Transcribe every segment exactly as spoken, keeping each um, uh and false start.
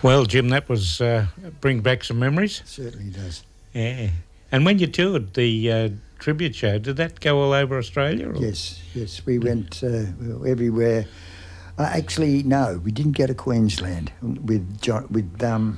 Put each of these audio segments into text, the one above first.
Well, Jim, that was uh, bring back some memories. It certainly does. Yeah. And when you toured the uh, tribute show, did that go all over Australia? Or? Yes, yes. We went uh, everywhere. Uh, actually, no, we didn't go to Queensland with John, with um,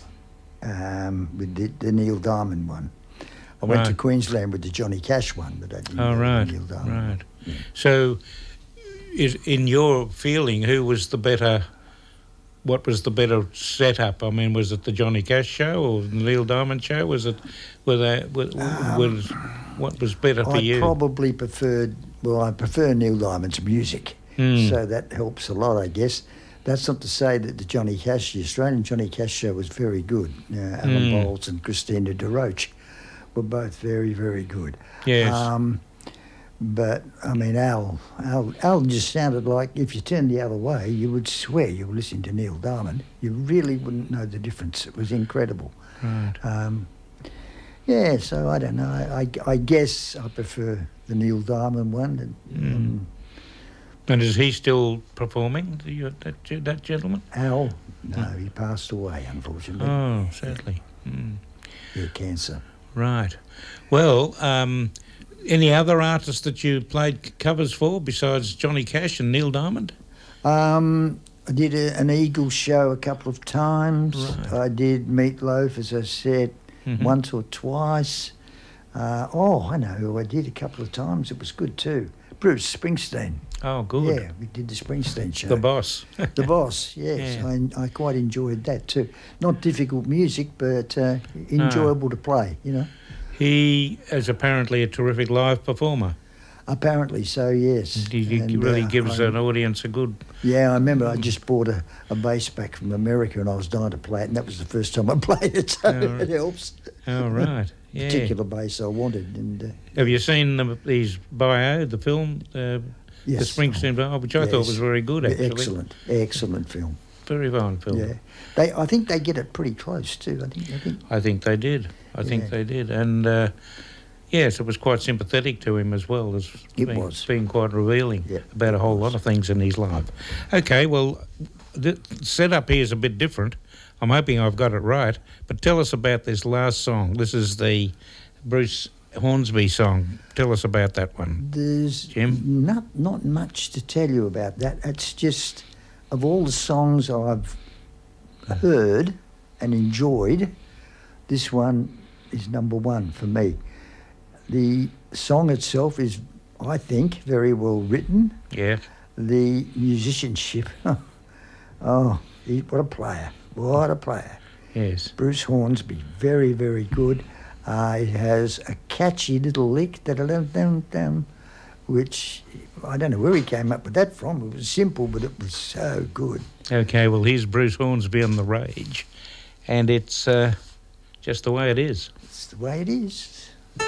um, with the, the Neil Diamond one. I went Right. to Queensland with the Johnny Cash one, but I didn't Oh, go right, to the Neil Diamond right. one. Yeah. So, is, in your feeling, who was the better... What was the better setup? I mean, was it the Johnny Cash show or the Neil Diamond show? Was it, were they, were, Um, was, what was better for I you? probably preferred, well, I prefer Neil Diamond's music, Hmm. so that helps a lot, I guess. That's not to say that the Johnny Cash, the Australian Johnny Cash show was very good. Uh, Alan Hmm. Bowles and Christina de Roche were both very, very good. Yes. Um, but, I mean, Al, Al, Al just sounded like, if you turned the other way, you would swear you were listening to Neil Diamond. You really wouldn't know the difference. It was incredible. Right. Um, yeah, so I don't know. I, I guess I prefer the Neil Diamond one. And, Mm. um, And is he still performing, the, that, ge- that gentleman? Al, no, he passed away, unfortunately. Oh, sadly. Mm. Yeah, cancer. Right. Well, um, any other artists that you played covers for besides Johnny Cash and Neil Diamond? Um, I did a, an Eagles show a couple of times. Right. I did Meatloaf, as I said, Mhm. once or twice. Uh, oh, I know who I did a couple of times. It was good too. Bruce Springsteen. Oh, good. Yeah, we did the Springsteen show. The boss. The Boss, yes. Yeah. I, I quite enjoyed that too. Not difficult music, but uh, enjoyable to play, you know. He is apparently a terrific live performer. Apparently so, yes. He, he And, really uh, gives I- an audience a good... Yeah, I remember I just bought a, a bass back from America and I was dying to play it, and that was the first time I played it, so Oh, it helps. Oh, right. Yeah. Particular bass I wanted. And uh, Have you seen the, his bio, the film, uh, yes, the Springsteen bio, which I yes. thought was very good, actually. Excellent, excellent film. Very fine film. Yeah, they. I think they get it pretty close too. I think. I think. I think they did. I think Yeah. they did. And, uh, yes, it was quite sympathetic to him as well as It being, was. being quite revealing Yeah, about a whole lot of things in his life. Okay, well, the setup here is a bit different. I'm hoping I've got it right. But tell us about this last song. This is the Bruce Hornsby song. Tell us about that one. There's Jim? not not much to tell you about that. It's just of all the songs I've heard and enjoyed, this one is number one for me. The song itself is, I think, very well written. Yeah. The musicianship, oh, he, what a player! What a player! Yes. Bruce Hornsby, very, very good. Uh, it has a catchy little lick, da-da-dum-dum-dum, which I don't know where he came up with that from. It was simple, but it was so good. Okay, well, here's Bruce Hornsby on The Rage. And it's uh, just the way it is. It's the way it is.